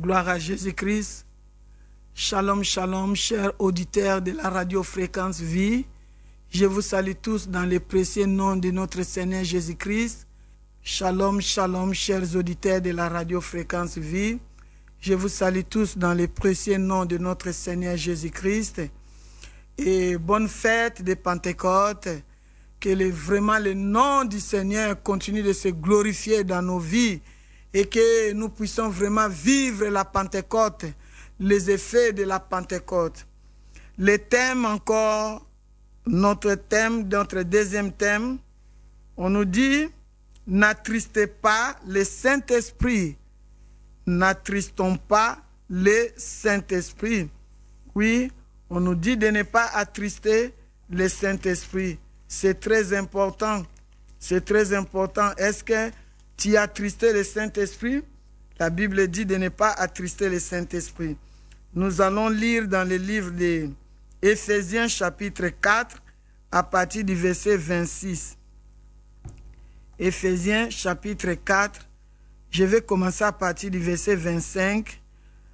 Gloire à Jésus-Christ. Shalom, shalom, chers auditeurs de la radio Fréquence Vie. Je vous salue tous dans le précieux nom de notre Seigneur Jésus-Christ. Shalom, shalom, chers auditeurs de la radio Fréquence Vie. Je vous salue tous dans le précieux nom de notre Seigneur Jésus-Christ. Et bonne fête de Pentecôte. Que vraiment le nom du Seigneur continue de se glorifier dans nos vies et que nous puissions vraiment vivre la Pentecôte, les effets de la Pentecôte. Le thème encore, notre deuxième thème, on nous dit, n'attristez pas le Saint-Esprit. N'attristons pas le Saint-Esprit. Oui, on nous dit de ne pas attrister le Saint-Esprit. C'est très important. C'est très important. Est-ce que tu as attristé le Saint-Esprit? La Bible dit de ne pas attrister le Saint-Esprit. Nous allons lire dans le livre de Éphésiens chapitre 4 à partir du verset 26. Éphésiens chapitre 4, je vais commencer à partir du verset 25.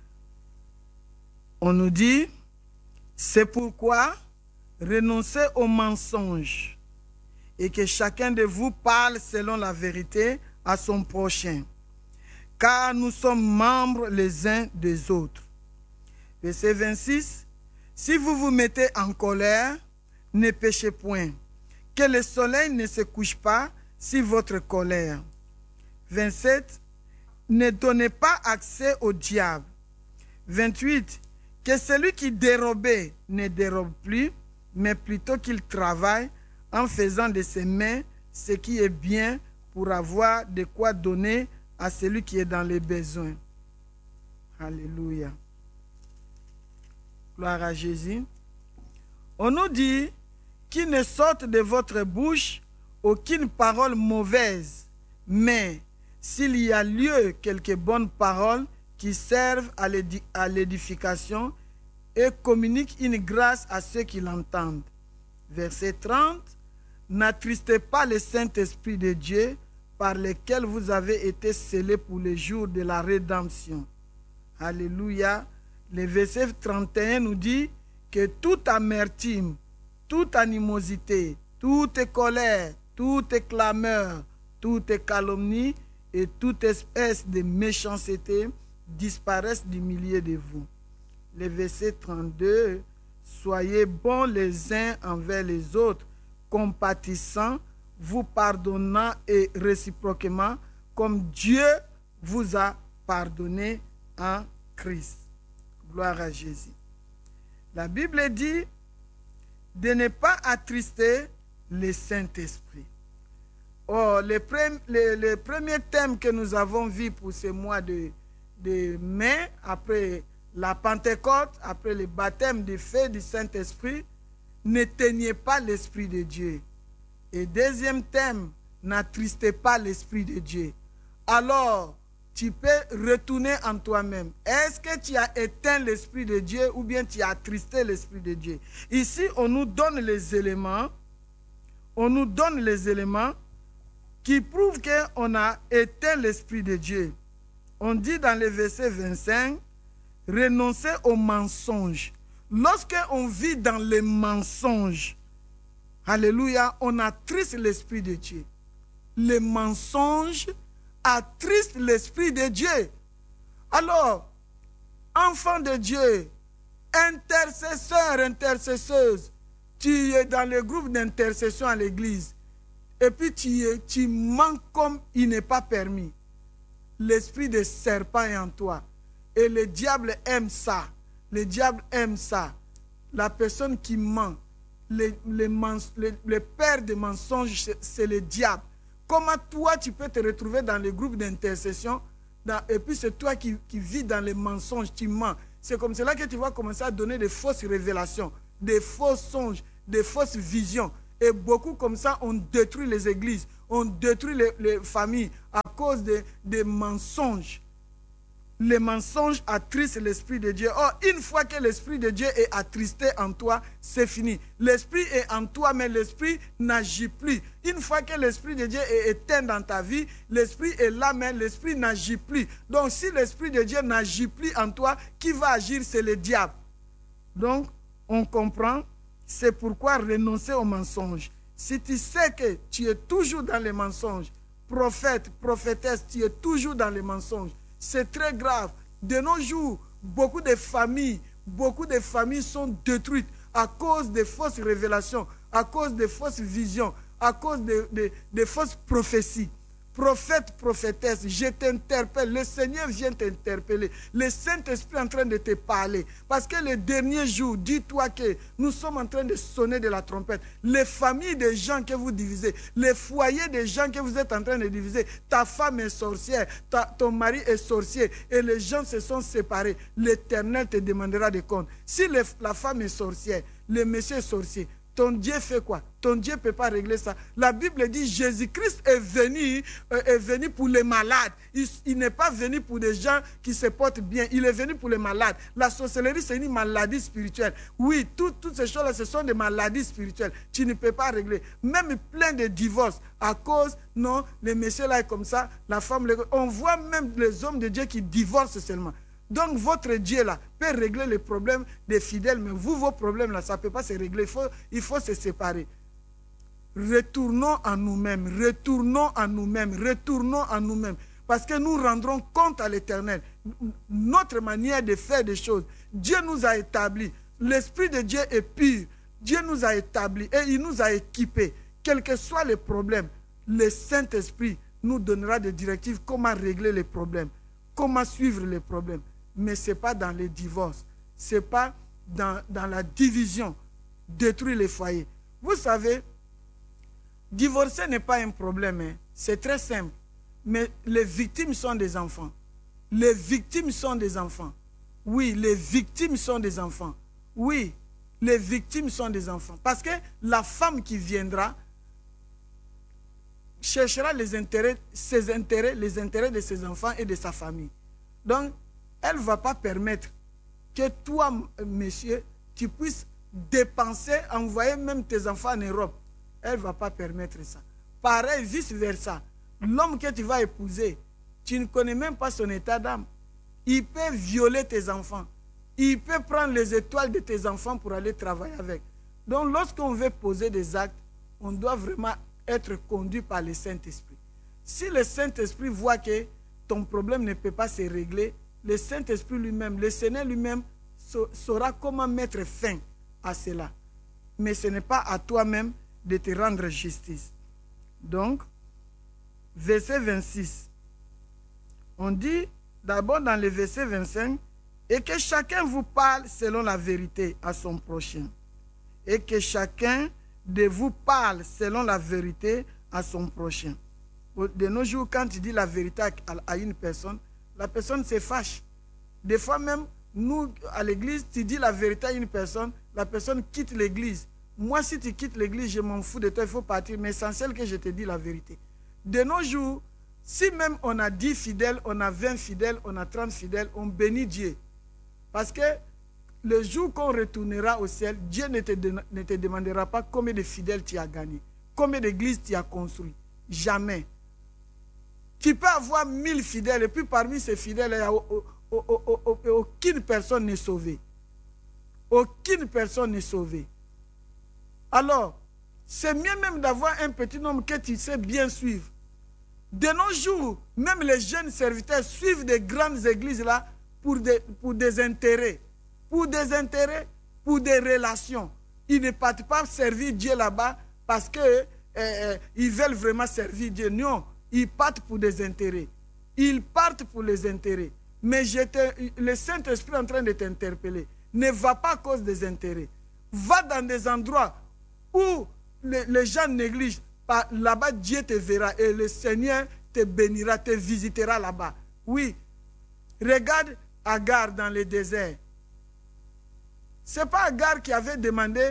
On nous dit, c'est pourquoi renoncez aux mensonges et que chacun de vous parle selon la vérité à son prochain, car nous sommes membres les uns des autres. Verset 26, si vous vous mettez en colère, ne péchez point, que le soleil ne se couche pas sur votre colère. 27, ne donnez pas accès au diable. 28, que celui qui dérobait ne dérobe plus, mais plutôt qu'il travaille en faisant de ses mains ce qui est bien pour avoir de quoi donner à celui qui est dans les besoins. Alléluia. Gloire à Jésus. On nous dit qu'il ne sorte de votre bouche aucune parole mauvaise, mais s'il y a lieu quelques bonnes paroles qui servent à l'édification et communiquent une grâce à ceux qui l'entendent. Verset 30. N'attristez pas le Saint-Esprit de Dieu par lequel vous avez été scellés pour le jour de la rédemption. Alléluia. Le verset 31 nous dit que toute amertume, toute animosité, toute colère, toute clameur, toute calomnie et toute espèce de méchanceté disparaissent du milieu de vous. Le verset 32, soyez bons les uns envers les autres, compatissants, vous pardonnant et réciproquement, comme Dieu vous a pardonné en Christ. Gloire à Jésus. La Bible dit de ne pas attrister le Saint-Esprit. Oh, le premier thème que nous avons vu pour ce mois de mai, après la Pentecôte, après le baptême de feu du Saint-Esprit, n'éteignez pas l'Esprit de Dieu. Et deuxième thème, n'attristez pas l'Esprit de Dieu. Alors, tu peux retourner en toi-même. Est-ce que tu as éteint l'Esprit de Dieu ou bien tu as attristé l'Esprit de Dieu? Ici, on nous donne les éléments. On nous donne les éléments qui prouvent qu'on a éteint l'Esprit de Dieu. On dit dans le verset 25, renoncez aux mensonges. Lorsqu'on vit dans les mensonges, alléluia, on attriste l'Esprit de Dieu. Les mensonges attristent l'Esprit de Dieu. Alors, enfant de Dieu, intercesseur, intercesseuse, tu es dans le groupe d'intercession à l'église, et puis tu mens comme il n'est pas permis. L'esprit de serpent est en toi. Et le diable aime ça. Le diable aime ça. La personne qui ment, le père des mensonges, c'est le diable. Comment toi, tu peux te retrouver dans le groupe d'intercession et puis c'est toi qui vis dans les mensonges, tu mens. C'est comme cela que tu vas commencer à donner des fausses révélations, des faux songes, des fausses visions. Et beaucoup comme ça, on détruit les églises, on détruit les familles à cause des mensonges. les mensonges attristent l'Esprit de Dieu. Or, une fois que l'Esprit de Dieu est attristé en toi, c'est fini. L'Esprit est en toi, mais l'Esprit n'agit plus. Une fois que l'Esprit de Dieu est éteint dans ta vie, l'Esprit est là, mais l'Esprit n'agit plus. Donc, si l'Esprit de Dieu n'agit plus en toi, qui va agir? C'est le diable. Donc, on comprend, c'est pourquoi renoncer aux mensonges. Si tu sais que tu es toujours dans les mensonges, prophète, prophétesse, tu es toujours dans les mensonges, c'est très grave. De nos jours, beaucoup de familles sont détruites à cause des fausses révélations, à cause des fausses visions, à cause des fausses prophéties. Prophète, prophétesse, je t'interpelle. Le Seigneur vient t'interpeller. Le Saint-Esprit est en train de te parler. Parce que le dernier jour, dis-toi que nous sommes en train de sonner de la trompette. Les familles des gens que vous divisez, les foyers des gens que vous êtes en train de diviser, ta femme est sorcière, ton mari est sorcier et les gens se sont séparés. L'Éternel te demandera des comptes. Si la femme est sorcière, le monsieur est sorcier, ton Dieu fait quoi? Ton Dieu ne peut pas régler ça. La Bible dit Jésus-Christ est venu pour les malades. Il n'est pas venu pour des gens qui se portent bien. Il est venu pour les malades. La sorcellerie, c'est une maladie spirituelle. Oui, toutes ces choses-là, ce sont des maladies spirituelles. Tu ne peux pas régler. Même plein de divorces à cause, non, les messieurs là est comme ça, la femme, on voit même les hommes de Dieu qui divorcent seulement. Donc, votre Dieu là peut régler les problèmes des fidèles, mais vous, vos problèmes là, ça ne peut pas se régler. Il faut se séparer. Retournons à nous-mêmes, retournons à nous-mêmes, retournons à nous-mêmes. Parce que nous rendrons compte à l'Éternel. Notre manière de faire des choses. Dieu nous a établis. L'Esprit de Dieu est pur. Dieu nous a établis et il nous a équipés. Quels que soient les problèmes, le Saint-Esprit nous donnera des directives comment régler les problèmes, comment suivre les problèmes. Mais ce n'est pas dans les divorces, ce n'est pas dans la division, détruire les foyers. Vous savez, divorcer n'est pas un problème, hein. C'est très simple. Mais les victimes sont des enfants. Les victimes sont des enfants. Oui, les victimes sont des enfants. Oui, les victimes sont des enfants. Parce que la femme qui viendra cherchera les intérêts de ses enfants et de sa famille. Donc, elle ne va pas permettre que toi, monsieur, tu puisses dépenser, envoyer même tes enfants en Europe. Elle ne va pas permettre ça. Pareil, vice-versa. L'homme que tu vas épouser, tu ne connais même pas son état d'âme. Il peut violer tes enfants. Il peut prendre les étoiles de tes enfants pour aller travailler avec. Donc, lorsqu'on veut poser des actes, on doit vraiment être conduit par le Saint-Esprit. Si le Saint-Esprit voit que ton problème ne peut pas se régler, le Saint-Esprit lui-même, le Seigneur lui-même saura comment mettre fin à cela. Mais ce n'est pas à toi-même de te rendre justice. Donc, verset 26, on dit d'abord dans le verset 25, et que chacun vous parle selon la vérité à son prochain. Et que chacun de vous parle selon la vérité à son prochain. De nos jours, quand tu dis la vérité à une personne, la personne se fâche. Des fois même, nous, à l'église, tu dis la vérité à une personne, la personne quitte l'église. Moi, si tu quittes l'église, je m'en fous de toi, il faut partir. Mais essentiel que je te dis la vérité. De nos jours, si même on a 10 fidèles, on a 20 fidèles, on a 30 fidèles, on bénit Dieu. Parce que le jour qu'on retournera au ciel, Dieu ne te demandera pas combien de fidèles tu as gagné, combien d'églises tu as construit. Jamais. Tu peux avoir 1000 fidèles et puis parmi ces fidèles, aucune personne n'est sauvée. Aucune personne n'est sauvée. Alors, c'est mieux même d'avoir un petit nombre que tu sais bien suivre. De nos jours, même les jeunes serviteurs suivent des grandes églises là pour des intérêts. Pour des intérêts, pour des relations. Ils ne partent pas servir Dieu là-bas parce qu'ils veulent vraiment servir Dieu. Non, ils partent pour des intérêts. Ils partent pour les intérêts. Mais le Saint-Esprit est en train de t'interpeller. Ne va pas à cause des intérêts. Va dans des endroits où les gens négligent. Là-bas, Dieu te verra et le Seigneur te bénira, te visitera là-bas. Oui, regarde Agar dans le désert. Ce n'est pas Agar qui avait demandé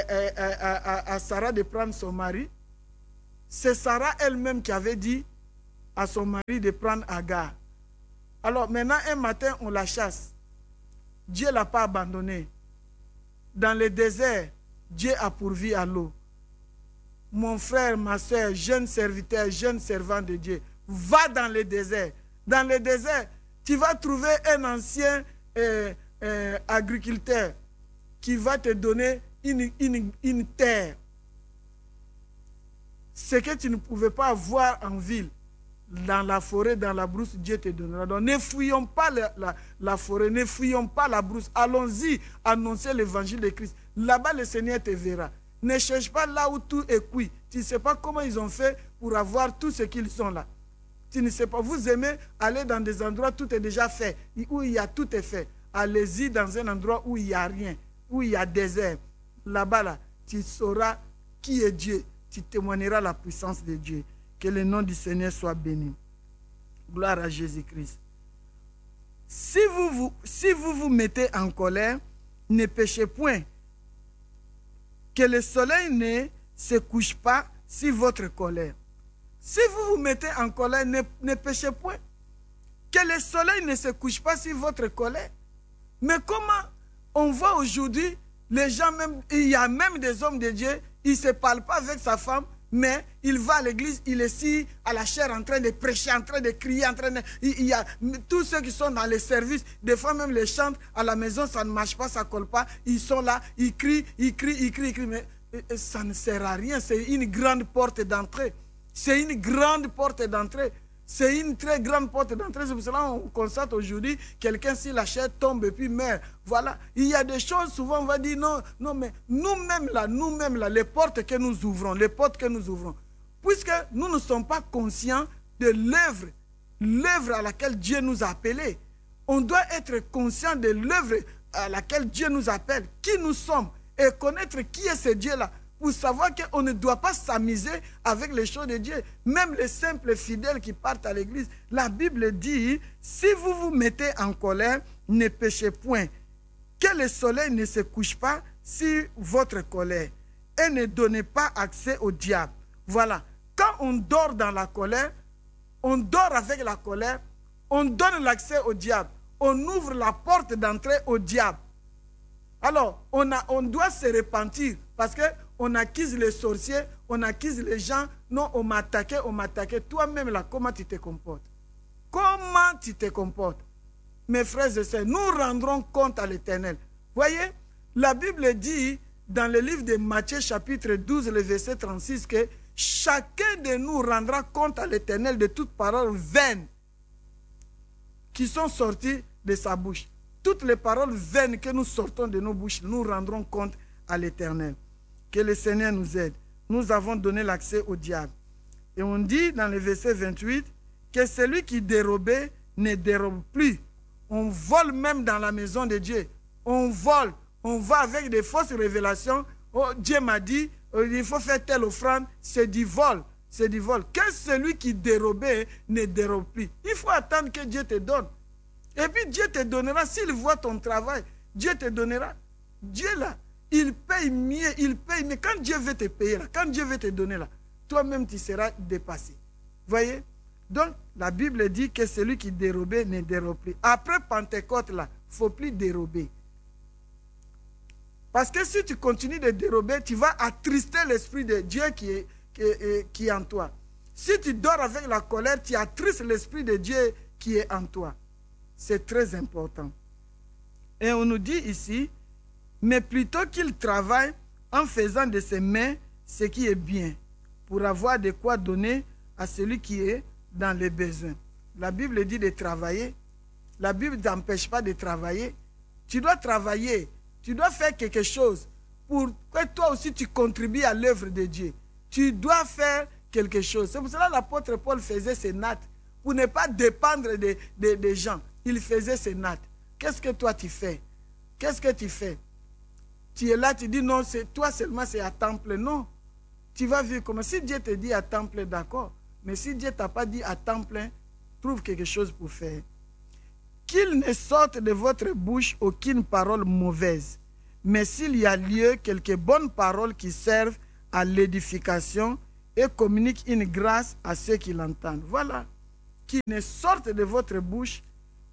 à Sarah de prendre son mari. C'est Sarah elle-même qui avait dit à son mari de prendre Agar. Alors maintenant, un matin, on la chasse. Dieu ne l'a pas abandonnée. Dans le désert, Dieu a pourvu à l'eau. Mon frère, ma soeur, jeune serviteur, jeune servant de Dieu, va dans le désert. Dans le désert, tu vas trouver un ancien agriculteur qui va te donner une terre. Ce que tu ne pouvais pas avoir en ville, dans la forêt, dans la brousse, Dieu te donnera. Donc ne fouillons pas la forêt, ne fouillons pas la brousse. Allons-y annoncer l'évangile de Christ. Là-bas, le Seigneur te verra. Ne cherche pas là où tout est cuit. Tu ne sais pas comment ils ont fait pour avoir tout ce qu'ils ont là. Tu ne sais pas. Vous aimez aller dans des endroits où tout est déjà fait, où il y a tout est fait. Allez-y dans un endroit où il n'y a rien, où il y a désert. Là-bas, là, tu sauras qui est Dieu. Tu témoigneras la puissance de Dieu. Que le nom du Seigneur soit béni. Gloire à Jésus-Christ. Si vous vous mettez en colère, ne péchez point. Que le soleil ne se couche pas sur votre colère. Si vous vous mettez en colère, ne péchez point. Que le soleil ne se couche pas sur votre colère. Mais comment on voit aujourd'hui, les gens, même, il y a même des hommes de Dieu, il ne se parle pas avec sa femme, mais il va à l'église, il est ici à la chair en train de prêcher, en train de crier, il y a tous ceux qui sont dans les services, des fois même les chantent à la maison, ça ne marche pas, ça ne colle pas, ils sont là, ils crient, mais ça ne sert à rien, c'est une grande porte d'entrée. C'est une grande porte d'entrée. C'est une très grande porte d'entrée. C'est pour cela qu'on constate aujourd'hui, quelqu'un si la chair tombe et puis meurt. Voilà. Il y a des choses, souvent on va dire, non, mais nous-mêmes là, les portes que nous ouvrons, puisque nous ne sommes pas conscients de l'œuvre à laquelle Dieu nous a appelés. On doit être conscient de l'œuvre à laquelle Dieu nous appelle, qui nous sommes, et connaître qui est ce Dieu-là. Pour savoir qu'on ne doit pas s'amuser avec les choses de Dieu. Même les simples fidèles qui partent à l'église. La Bible dit, si vous vous mettez en colère, ne péchez point. Que le soleil ne se couche pas sur votre colère. Et ne donnez pas accès au diable. Voilà. Quand on dort dans la colère, on dort avec la colère, on donne l'accès au diable. On ouvre la porte d'entrée au diable. Alors, on doit se repentir parce qu'on accuse les sorciers, on accuse les gens. Non, on m'a attaqué. Toi-même, là, comment tu te comportes? Comment tu te comportes? Mes frères et sœurs, nous rendrons compte à l'Éternel. Voyez, la Bible dit dans le livre de Matthieu, chapitre 12, le verset 36, que chacun de nous rendra compte à l'Éternel de toutes paroles vaines qui sont sorties de sa bouche. Toutes les paroles vaines que nous sortons de nos bouches, nous rendrons compte à l'Éternel. Que le Seigneur nous aide. Nous avons donné l'accès au diable. Et on dit dans le verset 28 que celui qui dérobait ne dérobe plus. On vole même dans la maison de Dieu. On vole. On va avec des fausses révélations. Oh, Dieu m'a dit, il faut faire telle offrande. C'est du vol. C'est du vol. Que celui qui dérobait ne dérobe plus. Il faut attendre que Dieu te donne. Et puis Dieu te donnera, s'il voit ton travail, Dieu te donnera. Dieu là, il paye mieux, mais quand Dieu veut te payer là, quand Dieu veut te donner là, toi-même tu seras dépassé. Voyez? Donc la Bible dit que celui qui dérobait ne dérobe plus. Après Pentecôte là, il ne faut plus dérober. Parce que si tu continues de dérober, tu vas attrister l'Esprit de Dieu qui est en toi. Si tu dors avec la colère, tu attristes l'Esprit de Dieu qui est en toi. C'est très important. Et on nous dit ici, mais plutôt qu'il travaille en faisant de ses mains ce qui est bien, pour avoir de quoi donner à celui qui est dans les besoins. La Bible dit de travailler. La Bible ne t'empêche pas de travailler. Tu dois travailler. Tu dois faire quelque chose pour que toi aussi tu contribues à l'œuvre de Dieu. Tu dois faire quelque chose. C'est pour cela que l'apôtre Paul faisait ses nattes, pour ne pas dépendre des gens. Il faisait ses nattes. Qu'est-ce que toi tu fais? Qu'est-ce que tu fais? Tu es là, tu dis non, c'est toi seulement, c'est à temps plein. Non. Tu vas vivre comment? Si Dieu te dit à temps plein, d'accord. Mais si Dieu ne t'a pas dit à temps plein, trouve quelque chose pour faire. Qu'il ne sorte de votre bouche aucune parole mauvaise, mais s'il y a lieu, quelques bonnes paroles qui servent à l'édification et communiquent une grâce à ceux qui l'entendent. Voilà. Qu'il ne sorte de votre bouche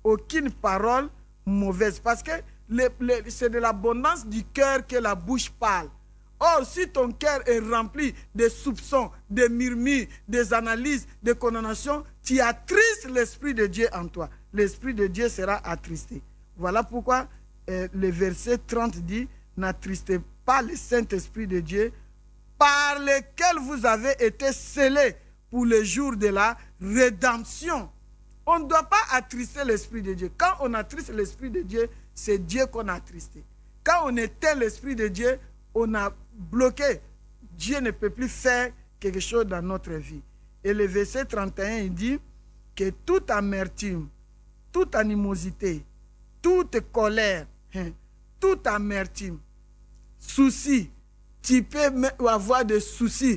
aucune parole mauvaise. Parce que c'est de l'abondance du cœur que la bouche parle. Or, si ton cœur est rempli de soupçons, de murmures, des analyses, des condamnations, tu attristes l'Esprit de Dieu en toi. L'Esprit de Dieu sera attristé. Voilà pourquoi le verset 30 dit, n'attristez pas le Saint-Esprit de Dieu, par lequel vous avez été scellés pour le jour de la rédemption. On ne doit pas attrister l'Esprit de Dieu. Quand on attriste l'Esprit de Dieu, c'est Dieu qu'on a attristé. Quand on éteint l'Esprit de Dieu, on a bloqué. Dieu ne peut plus faire quelque chose dans notre vie. Et le verset 31, il dit que toute amertume, toute animosité, toute colère, toute amertume, souci, tu peux avoir des soucis,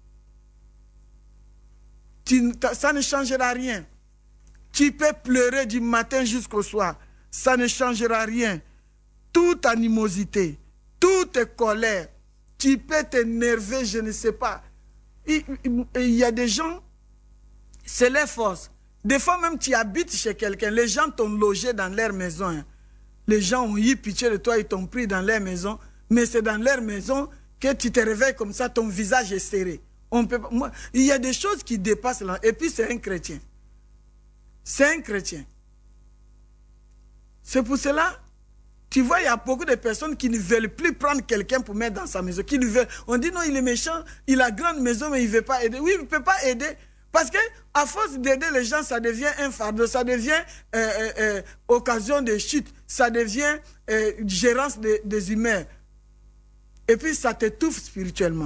ça ne changera rien. Tu peux pleurer du matin jusqu'au soir, ça ne changera rien. Toute animosité, toute colère, tu peux t'énerver, je ne sais pas. Il y a des gens, c'est leur force. Des fois même tu habites chez quelqu'un, les gens t'ont logé dans leur maison. Hein. Les gens ont eu pitié de toi, ils t'ont pris dans leur maison, mais c'est dans leur maison que tu te réveilles comme ça, ton visage est serré. Il y a des choses qui dépassent là. Et puis c'est un chrétien. C'est un chrétien. C'est pour cela, tu vois, il y a beaucoup de personnes qui ne veulent plus prendre quelqu'un pour mettre dans sa maison. Qui ne veulent. On dit non, il est méchant, il a grande maison, mais il ne veut pas aider. Oui, il ne peut pas aider. Parce qu'à force d'aider les gens, ça devient un fardeau, ça devient occasion de chute, ça devient gérance des humains. Et puis ça t'étouffe spirituellement.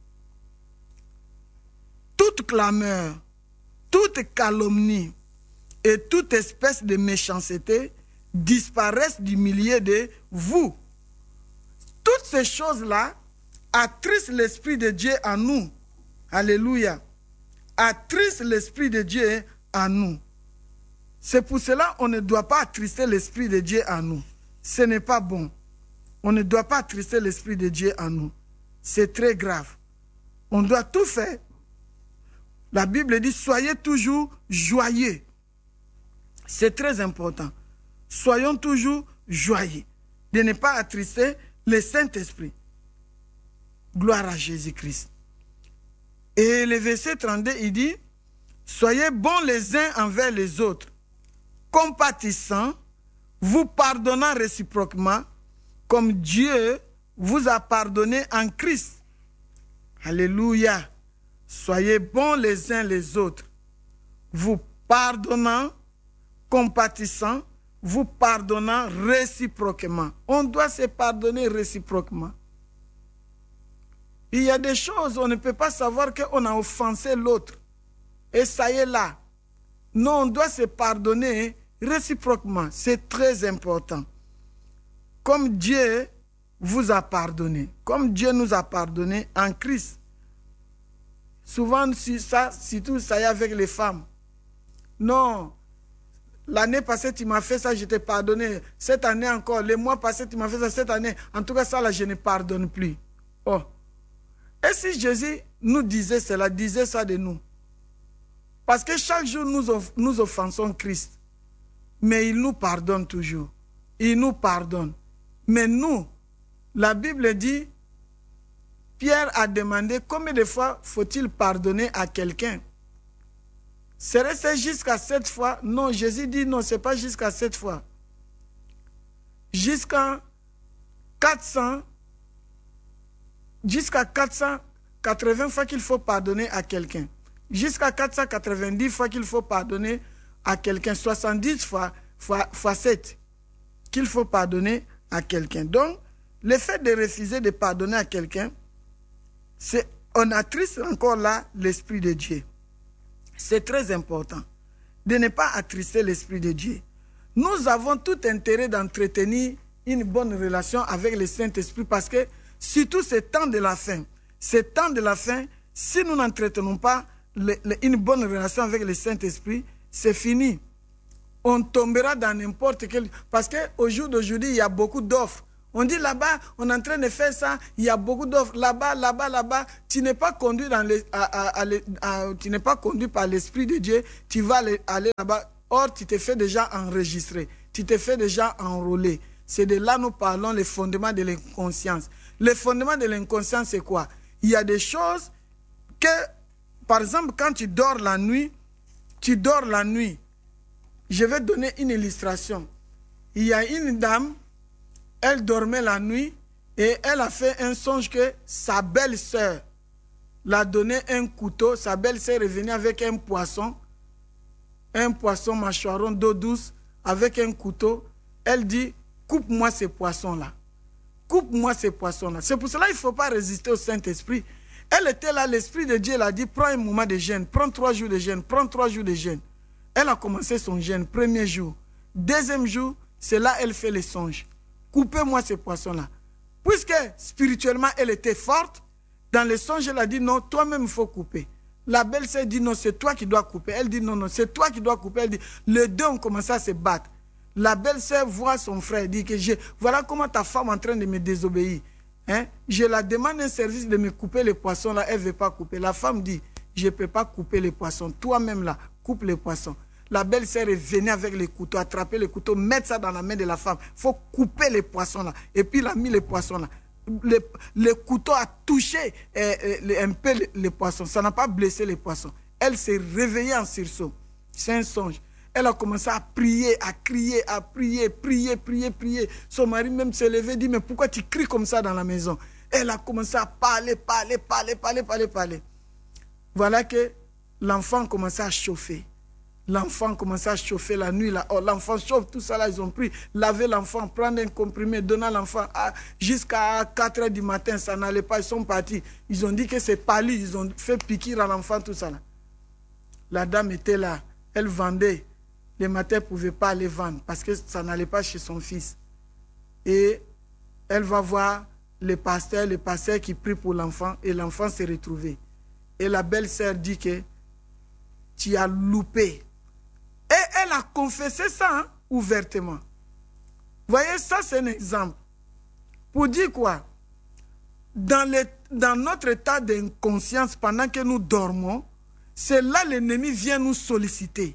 Toute clameur, toute calomnie et toute espèce de méchanceté disparaissent du milieu de vous. Toutes ces choses-là attristent l'Esprit de Dieu en nous. Alléluia. Attriste l'Esprit de Dieu en nous. C'est pour cela qu'on ne doit pas attrister l'Esprit de Dieu en nous. Ce n'est pas bon. On ne doit pas attrister l'Esprit de Dieu en nous. C'est très grave. On doit tout faire. La Bible dit, soyez toujours joyeux. C'est très important. Soyons toujours joyeux. De ne pas attrister le Saint-Esprit. Gloire à Jésus-Christ. Et le verset 32, il dit, soyez bons les uns envers les autres, compatissants, vous pardonnant réciproquement, comme Dieu vous a pardonné en Christ. Alléluia. Soyez bons les uns les autres, vous pardonnant, compatissant, vous pardonnant réciproquement. On doit se pardonner réciproquement. Il y a des choses, on ne peut pas savoir qu'on a offensé l'autre. Et ça y est là. Non, on doit se pardonner réciproquement. C'est très important. Comme Dieu vous a pardonné. Comme Dieu nous a pardonné en Christ. Souvent, surtout ça y est avec les femmes. Non, l'année passée, tu m'as fait ça, je t'ai pardonné. Cette année encore, le mois passé, tu m'as fait ça, cette année. En tout cas, ça là, je ne pardonne plus. Oh. Et si Jésus nous disait cela, disait ça de nous? Parce que chaque jour, nous offensons Christ. Mais il nous pardonne toujours. Il nous pardonne. Mais nous, la Bible dit, Pierre a demandé combien de fois faut-il pardonner à quelqu'un? Serait-ce jusqu'à 7 fois? Non, Jésus dit non, ce n'est pas jusqu'à 7 fois. Jusqu'à 480 fois qu'il faut pardonner à quelqu'un. Jusqu'à 490 fois qu'il faut pardonner à quelqu'un. 70 fois 7 qu'il faut pardonner à quelqu'un. Donc, le fait de refuser de pardonner à quelqu'un, on attriste encore là l'Esprit de Dieu. C'est très important de ne pas attrister l'Esprit de Dieu. Nous avons tout intérêt d'entretenir une bonne relation avec le Saint-Esprit parce que, surtout ces temps de la fin, si nous n'entretenons pas une bonne relation avec le Saint-Esprit, c'est fini. On tombera dans n'importe quel... Parce qu'au jour d'aujourd'hui, il y a beaucoup d'offres. On dit là-bas, on est en train de faire ça, il y a beaucoup d'offres. Là-bas. Tu n'es pas conduit, tu n'es pas conduit par l'Esprit de Dieu. Tu vas aller là-bas Or, tu te fais déjà enregistrer, tu te fais déjà enrôler. C'est de là nous parlons les fondements de l'inconscience. Les fondements de l'inconscience, c'est quoi? Il y a des choses que, par exemple, quand tu dors la nuit, je vais donner une illustration. Il y a une dame, elle dormait la nuit et elle a fait un songe que sa belle-sœur l'a donné un couteau. Sa belle-sœur est venue avec un poisson mâchoiron d'eau douce, avec un couteau. Elle dit, coupe-moi ces poissons-là. Coupe-moi ces poissons-là. C'est pour cela qu'il ne faut pas résister au Saint-Esprit. Elle était là, l'Esprit de Dieu l'a dit, prends un moment de jeûne, prends 3 jours de jeûne, prends 3 jours de jeûne. Elle a commencé son jeûne, premier jour. Deuxième jour, c'est là elle fait les songes. Coupez-moi ces poissons-là. Puisque spirituellement, elle était forte, dans les songes, elle a dit non, toi-même, il faut couper. La belle-sœur dit non, c'est toi qui dois couper. Elle dit non, non, c'est toi qui dois couper. Elle dit, les deux ont commencé à se battre. La belle-sœur voit son frère, dit que voilà comment ta femme est en train de me désobéir. Hein? Je la demande un service de me couper les poissons là, elle ne veut pas couper. La femme dit, je ne peux pas couper les poissons. Toi-même là, coupe les poissons. La belle-sœur est venue avec les couteaux, attraper les couteaux, mettre ça dans la main de la femme. Il faut couper les poissons là. Et puis il a mis les poissons là. Le couteau a touché un peu les poissons. Ça n'a pas blessé les poissons. Elle s'est réveillée en sursaut. C'est un songe. Elle a commencé à prier, à crier, à prier, prier. Son mari même s'est levé et dit, mais pourquoi tu cries comme ça dans la maison? Elle a commencé à parler. Voilà que l'enfant commençait à chauffer. L'enfant commençait à chauffer la nuit. Oh, l'enfant chauffe, tout ça là, ils ont pris, laver l'enfant, prendre un comprimé, donner à l'enfant. Jusqu'à 4 h du matin, ça n'allait pas, ils sont partis. Ils ont dit que c'est pali, ils ont fait piquer à l'enfant, tout ça là. La dame était là, elle vendait. Le matin, elle ne pouvait pas aller vendre parce que ça n'allait pas chez son fils. Et elle va voir le pasteur qui prie pour l'enfant et l'enfant s'est retrouvé. Et la belle-sœur dit que tu as loupé. Et elle a confessé ça ouvertement. Vous voyez, ça c'est un exemple. Pour dire quoi? Dans notre état d'inconscience, pendant que nous dormons, c'est là l'ennemi vient nous solliciter.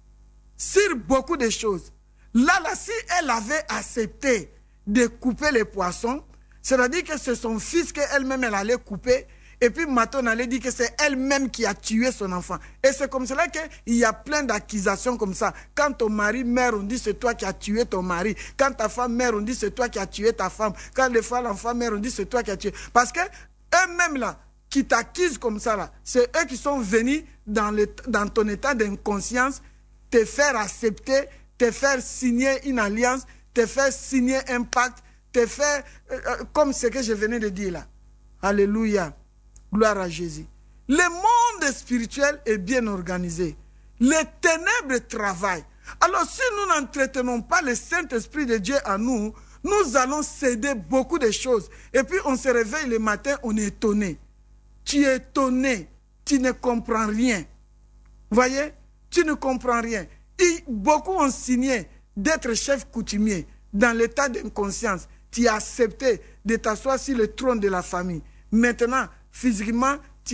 Sur beaucoup de choses. Là, si elle avait accepté de couper les poissons, c'est-à-dire que c'est son fils qu'elle-même elle allait couper, et puis maintenant on allait dire que c'est elle-même qui a tué son enfant. Et c'est comme cela qu'il y a plein d'accusations comme ça. Quand ton mari meurt, on dit c'est toi qui as tué ton mari. Quand ta femme meurt, on dit c'est toi qui as tué ta femme. Quand des fois l'enfant meurt, on dit c'est toi qui as tué. Parce que eux-mêmes là, qui t'accusent comme ça là, c'est eux qui sont venus dans ton état d'inconscience, te faire accepter, te faire signer une alliance, te faire signer un pacte, te faire comme ce que je venais de dire là. Alléluia. Gloire à Jésus. Le monde spirituel est bien organisé. Les ténèbres travaillent. Alors si nous n'entretenons pas le Saint-Esprit de Dieu en nous, nous allons céder beaucoup de choses. Et puis on se réveille le matin, on est étonné. Tu es étonné, tu ne comprends rien. Vous voyez? Tu ne comprends rien. Et beaucoup ont signé d'être chef coutumier dans l'état d'inconscience. Tu as accepté de t'asseoir sur le trône de la famille. Maintenant, physiquement,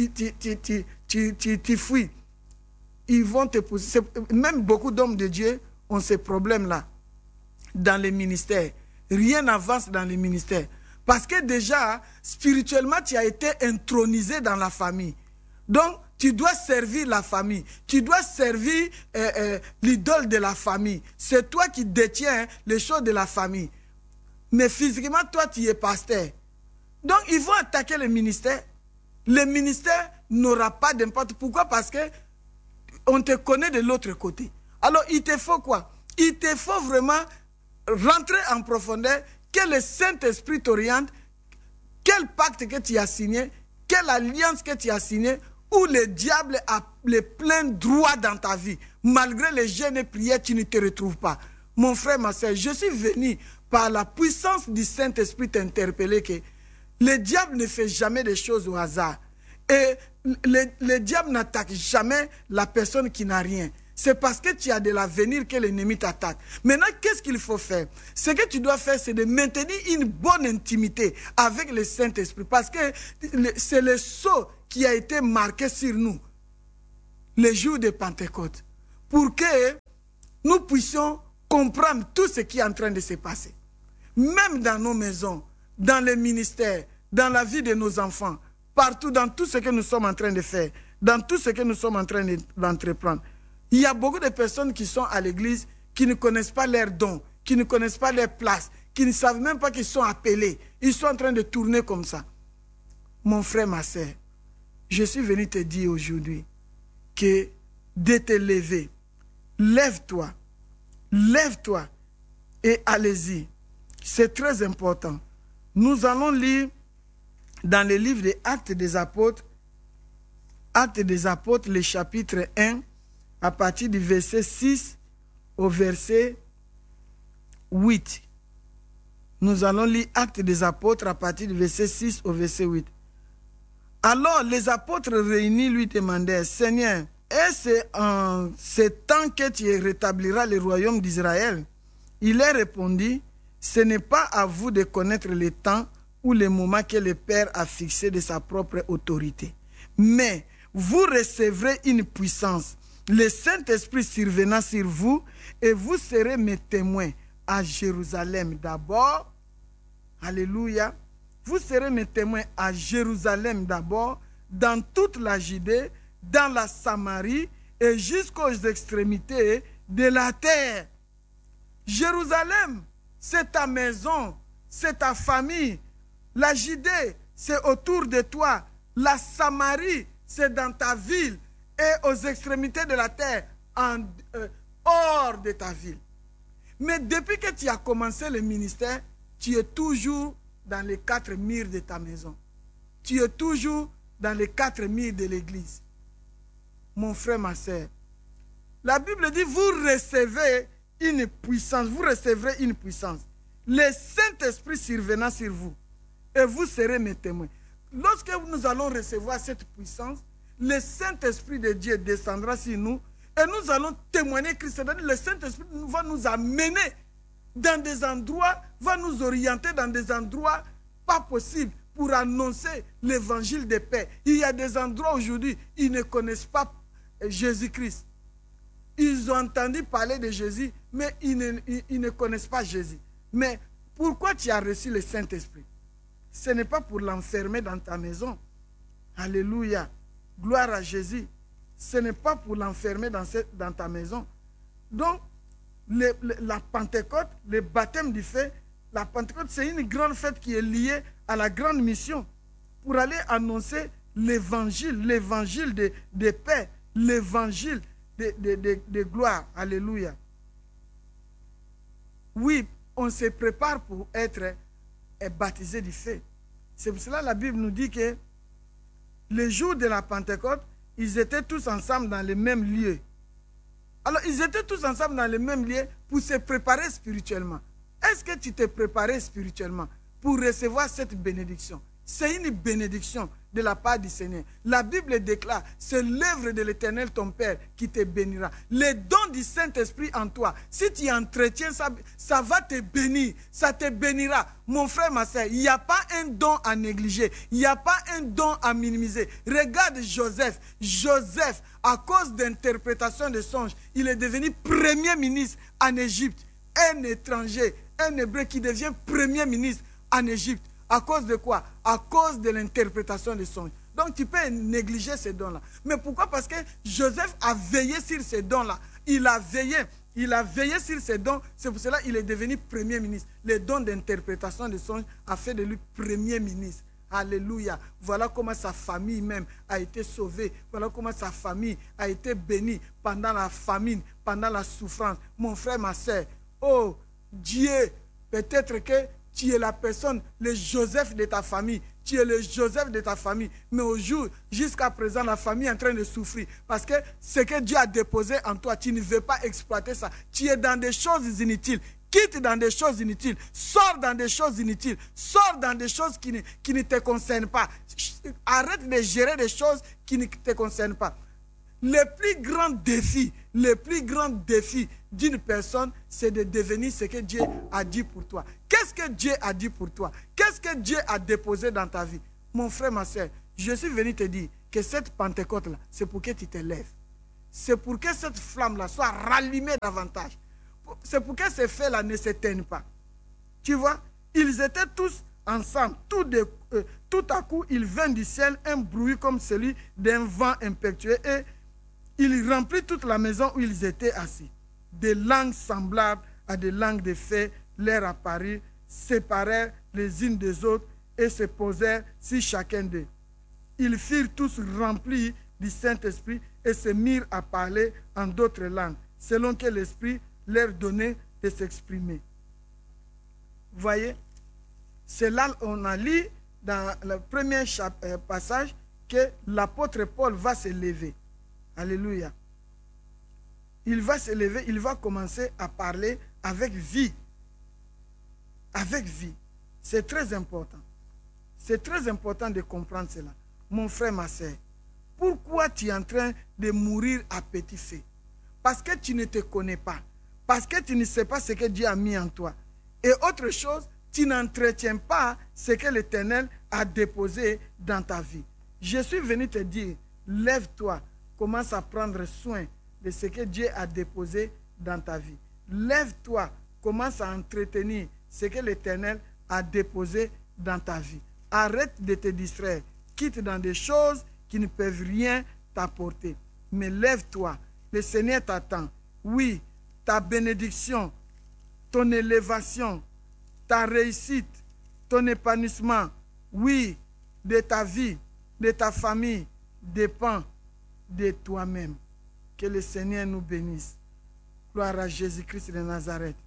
tu fuis. Ils vont te pousser. Même beaucoup d'hommes de Dieu ont ces problèmes-là dans les ministères. Rien n'avance dans les ministères. Parce que déjà, spirituellement, tu as été intronisé dans la famille. Donc, tu dois servir la famille. Tu dois servir l'idole de la famille. C'est toi qui détiens les choses de la famille. Mais physiquement, toi, tu es pasteur. Donc, ils vont attaquer le ministère. Le ministère n'aura pas d'impact. Pourquoi? Parce que on te connaît de l'autre côté. Alors, il te faut quoi? Il te faut vraiment rentrer en profondeur, que le Saint-Esprit t'oriente, quel pacte que tu as signé, quelle alliance que tu as signée, où le diable a le plein droit dans ta vie. Malgré les jeûnes et prières, tu ne te retrouves pas. Mon frère, ma soeur, je suis venu par la puissance du Saint-Esprit t'interpeller que le diable ne fait jamais des choses au hasard. Et le diable n'attaque jamais la personne qui n'a rien. C'est parce que tu as de l'avenir que l'ennemi t'attaque. Maintenant, qu'est-ce qu'il faut faire? Ce que tu dois faire, c'est de maintenir une bonne intimité avec le Saint-Esprit. Parce que c'est le sceau qui a été marqué sur nous le jour de Pentecôte. Pour que nous puissions comprendre tout ce qui est en train de se passer. Même dans nos maisons, dans les ministères, dans la vie de nos enfants, partout dans tout ce que nous sommes en train de faire, dans tout ce que nous sommes en train d'entreprendre. Il y a beaucoup de personnes qui sont à l'église, qui ne connaissent pas leurs dons, qui ne connaissent pas leur place, qui ne savent même pas qu'ils sont appelés. Ils sont en train de tourner comme ça. Mon frère, ma soeur, je suis venu te dire aujourd'hui que de te lever, lève-toi et allez-y. C'est très important. Nous allons lire dans le livre des Actes des Apôtres, le chapitre 1, à partir du verset 6 au verset 8. Nous allons lire Actes des Apôtres à partir du verset 6 au verset 8. Alors les apôtres réunis lui demandèrent, Seigneur, est-ce en ce temps que tu rétabliras le royaume d'Israël? Il leur répondit, ce n'est pas à vous de connaître le temps ou le moment que le Père a fixé de sa propre autorité. Mais vous recevrez une puissance, le Saint-Esprit survenant sur vous, et vous serez mes témoins à Jérusalem d'abord. Alléluia. Vous serez mes témoins à Jérusalem d'abord, dans toute la Judée, dans la Samarie et jusqu'aux extrémités de la terre. Jérusalem, c'est ta maison, c'est ta famille. La Judée, c'est autour de toi. La Samarie, c'est dans ta ville. Et aux extrémités de la terre, hors de ta ville. Mais depuis que tu as commencé le ministère, tu es toujours dans les 4 murs de ta maison. Tu es toujours dans les 4 murs de l'église. Mon frère, ma soeur, la Bible dit, vous recevez une puissance, vous recevrez une puissance. Le Saint-Esprit survenant sur vous, et vous serez mes témoins. Lorsque nous allons recevoir cette puissance, le Saint-Esprit de Dieu descendra sur nous, et nous allons témoigner Christ. Le Saint-Esprit va nous amener dans des endroits, va nous orienter dans des endroits pas possibles pour annoncer l'évangile de paix. Il y a des endroits aujourd'hui, ils ne connaissent pas Jésus-Christ. Ils ont entendu parler de Jésus, mais ils ne connaissent pas Jésus. Mais pourquoi tu as reçu le Saint-Esprit? Ce n'est pas pour l'enfermer dans ta maison. Alléluia. Gloire à Jésus. Ce n'est pas pour l'enfermer dans ta maison. Donc, la Pentecôte, le baptême du feu, la Pentecôte, c'est une grande fête qui est liée à la grande mission pour aller annoncer l'évangile de paix, l'évangile de gloire. Alléluia. Oui, on se prépare pour être baptisé du feu. C'est pour cela que la Bible nous dit que le jour de la Pentecôte, ils étaient tous ensemble dans le même lieu. Alors, ils étaient tous ensemble dans le même lieu pour se préparer spirituellement. Est-ce que tu t'es préparé spirituellement pour recevoir cette bénédiction? C'est une bénédiction de la part du Seigneur. La Bible déclare, c'est l'œuvre de l'Éternel ton Père qui te bénira. Les dons du Saint-Esprit en toi, si tu entretiens ça, ça va te bénir, ça te bénira. Mon frère, ma soeur, il n'y a pas un don à négliger, il n'y a pas un don à minimiser. Regarde Joseph. Joseph, à cause d'interprétation de songes, il est devenu premier ministre en Égypte. Un étranger, un hébreu qui devient premier ministre en Égypte. À cause de quoi? À cause de l'interprétation des songes. Donc tu peux négliger ces dons-là. Mais pourquoi? Parce que Joseph a veillé sur ces dons-là. Il a veillé sur ces dons. C'est pour cela qu'il est devenu premier ministre. Les dons d'interprétation des songes a fait de lui premier ministre. Alléluia. Voilà comment sa famille même a été sauvée. Voilà comment sa famille a été bénie pendant la famine, pendant la souffrance. Mon frère, ma soeur, oh Dieu, peut-être que tu es la personne, le Joseph de ta famille. Tu es le Joseph de ta famille. Mais au jour, jusqu'à présent, la famille est en train de souffrir. Parce que ce que Dieu a déposé en toi, tu ne veux pas exploiter ça. Tu es dans des choses inutiles. Quitte dans des choses inutiles. Sors dans des choses inutiles. Sors dans des choses qui ne te concernent pas. Arrête de gérer des choses qui ne te concernent pas. Le plus grand défi d'une personne, c'est de devenir ce que Dieu a dit pour toi. Qu'est-ce que Dieu a dit pour toi? Qu'est-ce que Dieu a déposé dans ta vie? Mon frère, ma soeur, je suis venu te dire que cette Pentecôte-là, c'est pour que tu te lèves. c'est pour que cette flamme-là soit rallumée davantage. C'est pour que ces feux-là ne s'éteignent pas. Tu vois, ils étaient tous ensemble. Tout à coup, il vint du ciel un bruit comme celui d'un vent impétueux et il remplit toute la maison où ils étaient assis. Des langues semblables à des langues de feu leur apparurent, séparèrent les unes des autres et se posèrent sur chacun d'eux. Ils furent tous remplis du Saint-Esprit et se mirent à parler en d'autres langues, selon que l'Esprit leur donnait de s'exprimer. Vous voyez, c'est là qu'on a lu dans le premier passage que l'apôtre Paul va se lever. Alléluia. Il va se lever, il va commencer à parler avec vie. Avec vie. C'est très important. C'est très important de comprendre cela. Mon frère, ma soeur, pourquoi tu es en train de mourir à petit feu? Parce que tu ne te connais pas. Parce que tu ne sais pas ce que Dieu a mis en toi. Et autre chose, tu n'entretiens pas ce que l'Éternel a déposé dans ta vie. Je suis venu te dire, lève-toi, commence à prendre soin de ce que Dieu a déposé dans ta vie. Lève-toi, commence à entretenir ce que l'Éternel a déposé dans ta vie. Arrête de te distraire. Quitte dans des choses qui ne peuvent rien t'apporter. Mais lève-toi. Le Seigneur t'attend. Oui, ta bénédiction, ton élévation, ta réussite, ton épanouissement, oui, de ta vie, de ta famille, dépend de toi-même. Que le Seigneur nous bénisse. Gloire à Jésus-Christ de Nazareth.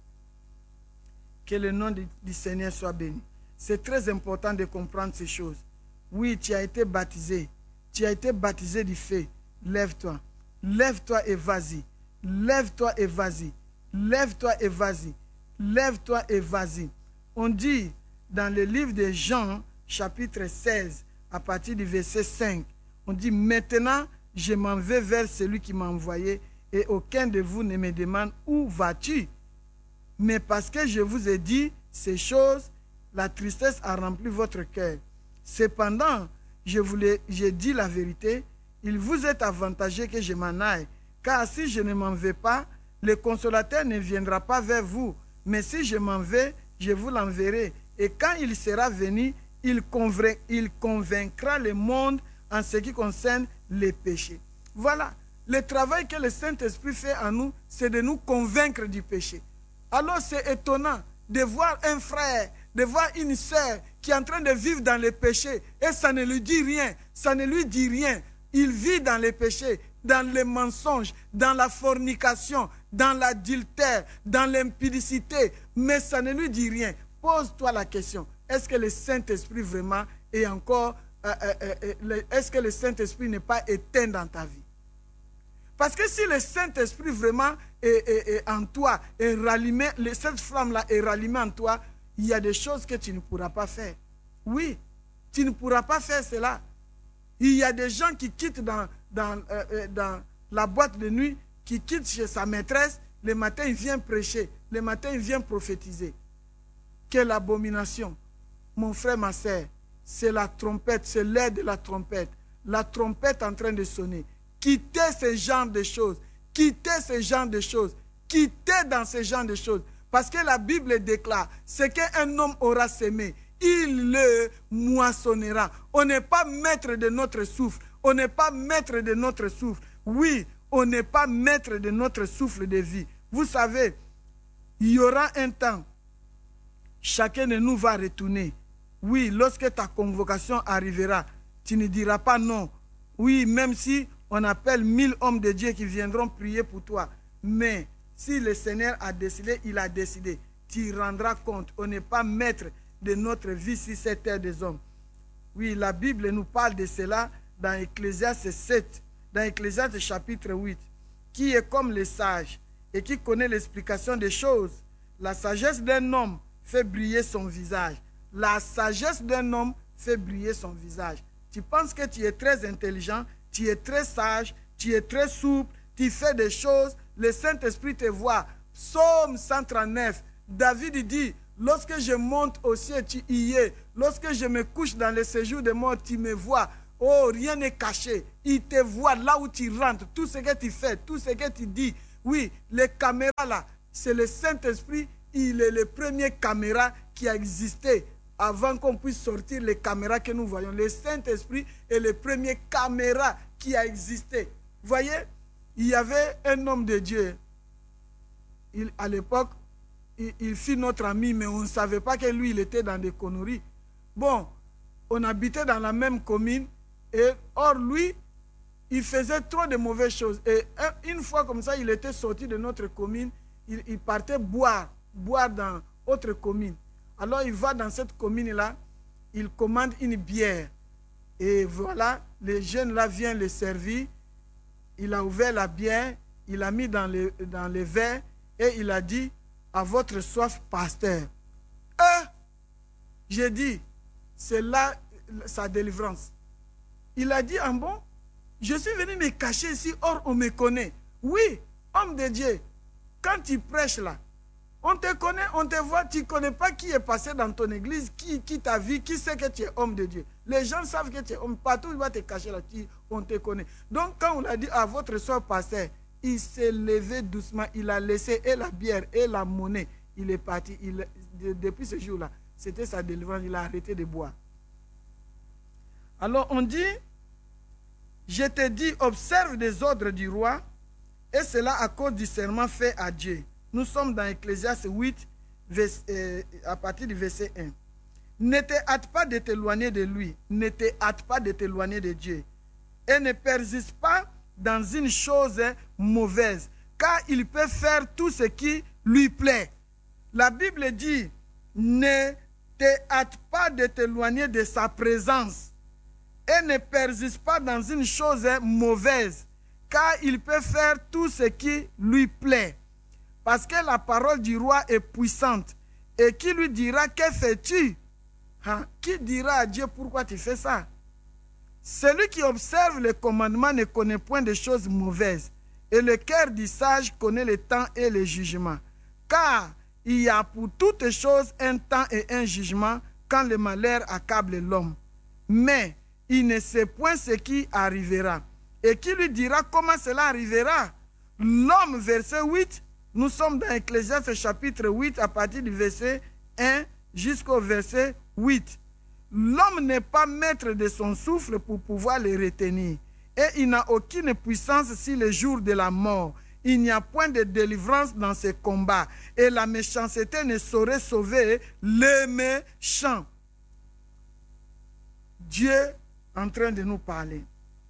Que le nom du Seigneur soit béni. C'est très important de comprendre ces choses. Oui, tu as été baptisé. Tu as été baptisé du feu. Lève-toi. Lève-toi et vas-y. Lève-toi et vas-y. Lève-toi et vas-y. Lève-toi et vas-y. On dit dans le livre de Jean, chapitre 16, à partir du verset 5, on dit, maintenant, je m'en vais vers celui qui m'a envoyé et aucun de vous ne me demande où vas-tu. Mais parce que je vous ai dit ces choses, la tristesse a rempli votre cœur. Cependant, j'ai dit la vérité, il vous est avantageux que je m'en aille, car si je ne m'en vais pas, le consolateur ne viendra pas vers vous. Mais si je m'en vais, je vous l'enverrai. Et quand il sera venu, il convaincra le monde en ce qui concerne les péchés. Voilà, le travail que le Saint-Esprit fait en nous, c'est de nous convaincre du péché. Alors c'est étonnant de voir un frère, de voir une sœur qui est en train de vivre dans le péché et ça ne lui dit rien, ça ne lui dit rien. Il vit dans le péché, dans les mensonges, dans la fornication, dans l'adultère, dans l'impudicité, mais ça ne lui dit rien. Pose-toi la question, est-ce que le Saint-Esprit vraiment est encore, est-ce que le Saint-Esprit n'est pas éteint dans ta vie? Parce que si le Saint-Esprit vraiment est en toi, est rallumé, cette flamme-là est rallumée en toi, il y a des choses que tu ne pourras pas faire. Oui, tu ne pourras pas faire cela. Il y a des gens qui quittent dans la boîte de nuit, qui quittent chez sa maîtresse, le matin il vient prêcher, le matin il vient prophétiser. Quelle abomination. Mon frère, ma soeur, c'est la trompette, c'est l'air de la trompette en train de sonner. Quittez ce genre de choses, quittez ce genre de choses, quittez dans ce genre de choses. Parce que la Bible déclare, ce qu'un homme aura semé, il le moissonnera. On n'est pas maître de notre souffle. On n'est pas maître de notre souffle. Oui, on n'est pas maître de notre souffle de vie. Vous savez, il y aura un temps, chacun de nous va retourner. Oui, lorsque ta convocation arrivera, tu ne diras pas non. Oui, même si on appelle 1000 hommes de Dieu qui viendront prier pour toi. Mais si le Seigneur a décidé, il a décidé. Tu rendras compte. On n'est pas maître de notre vie sur cette terre des hommes. Oui, la Bible nous parle de cela dans Ecclésiaste 7, dans Ecclésiaste chapitre 8. Qui est comme les sages et qui connaît l'explication des choses. La sagesse d'un homme fait briller son visage. La sagesse d'un homme fait briller son visage. Tu penses que tu es très intelligent, tu es très sage, tu es très souple, tu fais des choses, le Saint-Esprit te voit. Psaume 139, David dit, lorsque je monte au ciel, tu y es. Lorsque je me couche dans le séjour de mort, tu me vois. Oh, rien n'est caché. Il te voit là où tu rentres, tout ce que tu fais, tout ce que tu dis. Oui, les caméras là, c'est le Saint-Esprit. Il est le premier caméra qui a existé avant qu'on puisse sortir les caméras que nous voyons. Le Saint-Esprit est le premier caméra qui a existé. Vous voyez, il y avait un homme de Dieu. À l'époque, il fut notre ami, mais on ne savait pas que lui, il était dans des conneries. Bon, on habitait dans la même commune, et or lui, il faisait trop de mauvaises choses. Et une fois comme ça, il était sorti de notre commune, il partait boire dans autre commune. Alors il va dans cette commune-là, il commande une bière. Et voilà, les jeunes là viennent le servir. Il a ouvert la bière, il a mis dans les verres et il a dit, à votre soif, pasteur. J'ai dit, c'est là sa délivrance. Il a dit, ah bon, je suis venu me cacher ici, or on me connaît. Oui, homme de Dieu, quand tu prêches là, on te connaît, on te voit, tu ne connais pas qui est passé dans ton église, qui t'a vu, qui sait que tu es homme de Dieu. Les gens savent que tu es homme, partout il va te cacher là, on te connaît. Donc quand on a dit à votre soeur pasteur, il s'est levé doucement, il a laissé et la bière et la monnaie, il est parti. Depuis ce jour-là, c'était sa délivrance, il a arrêté de boire. Alors on dit, je te dis, observe les ordres du roi, et cela à cause du serment fait à Dieu. Nous sommes dans Ecclésiaste 8, à partir du verset 1. Ne te hâte pas de t'éloigner de lui, ne te hâte pas de t'éloigner de Dieu, et ne persiste pas dans une chose mauvaise, car il peut faire tout ce qui lui plaît. La Bible dit, ne te hâte pas de t'éloigner de sa présence, et ne persiste pas dans une chose mauvaise, car il peut faire tout ce qui lui plaît. Parce que la parole du roi est puissante. Et qui lui dira, que fais-tu? Qui dira à Dieu, pourquoi tu fais ça? Celui qui observe les commandements ne connaît point de choses mauvaises. Et le cœur du sage connaît le temps et le jugement. Car il y a pour toutes choses un temps et un jugement quand le malheur accable l'homme. Mais il ne sait point ce qui arrivera. Et qui lui dira comment cela arrivera? L'homme, verset 8, nous sommes dans Ecclésiaste chapitre 8 à partir du verset 1 jusqu'au verset 8. L'homme n'est pas maître de son souffle pour pouvoir le retenir. Et il n'a aucune puissance sur le jour de la mort. Il n'y a point de délivrance dans ces combats. Et la méchanceté ne saurait sauver les méchants. Dieu est en train de nous parler.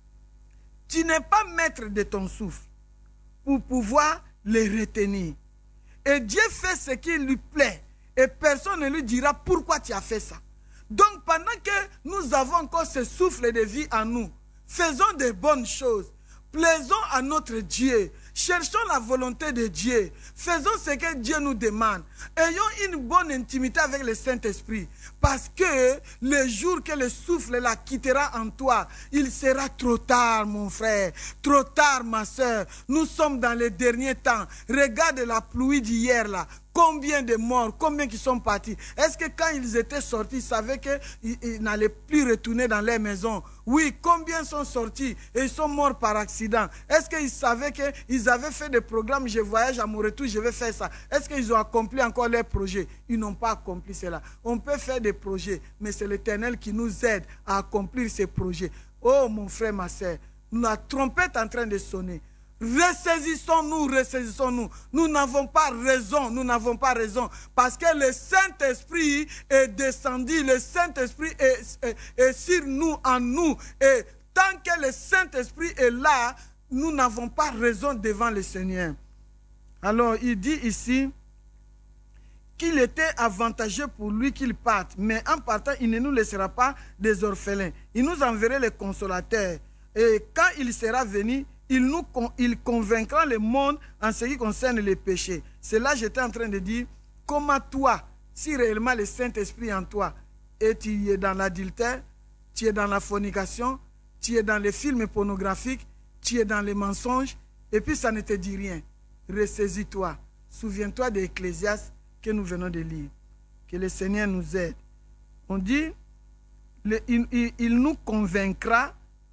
Tu n'es pas maître de ton souffle pour pouvoir les retenir. Et Dieu fait ce qui lui plaît. Et personne ne lui dira pourquoi tu as fait ça. Donc pendant que nous avons encore ce souffle de vie en nous, faisons de bonnes choses. Plaisons à notre Dieu. Cherchons la volonté de Dieu. Faisons ce que Dieu nous demande. Ayons une bonne intimité avec le Saint-Esprit. Parce que le jour que le souffle la quittera en toi, il sera trop tard, mon frère. Trop tard, ma soeur. Nous sommes dans les derniers temps. Regarde la pluie d'hier là. Combien de morts, combien qui sont partis? Est-ce que quand ils étaient sortis, ils savaient qu'ils n'allaient plus retourner dans leur maison? Oui, combien sont sortis et ils sont morts par accident? Est-ce qu'ils savaient qu'ils avaient fait des programmes, je voyage à mon retour, je vais faire ça? Est-ce qu'ils ont accompli encore leurs projets? Ils n'ont pas accompli cela. On peut faire des projets, mais c'est l'Éternel qui nous aide à accomplir ces projets. Oh mon frère, ma soeur, la trompette est en train de sonner. Ressaisissons-nous, ressaisissons-nous. Nous n'avons pas raison, nous n'avons pas raison. Parce que le Saint-Esprit est descendu, le Saint-Esprit est sur nous, en nous. Et tant que le Saint-Esprit est là, nous n'avons pas raison devant le Seigneur. Alors, il dit ici qu'il était avantageux pour lui qu'il parte. Mais en partant, il ne nous laissera pas des orphelins. Il nous enverra le consolateur. Et quand il sera venu, il convaincra le monde en ce qui concerne les péchés. C'est là que j'étais en train de dire, comment toi, si réellement le Saint-Esprit est en toi, et tu es dans l'adultère, tu es dans la fornication, tu es dans les films pornographiques, tu es dans les mensonges, et puis ça ne te dit rien. Ressaisis-toi. Souviens-toi de l'Ecclésiaste que nous venons de lire. Que le Seigneur nous aide. On dit, il nous convaincra